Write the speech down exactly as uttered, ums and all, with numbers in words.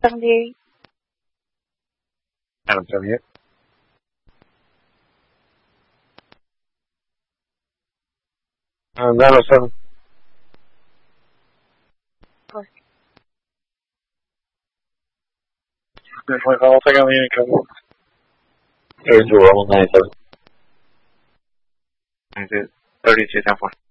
datang di I don't tell you. nine oh seven. Definitely call. Take on the income. Here's the roll, nine seven. Is it thirty-two ten four?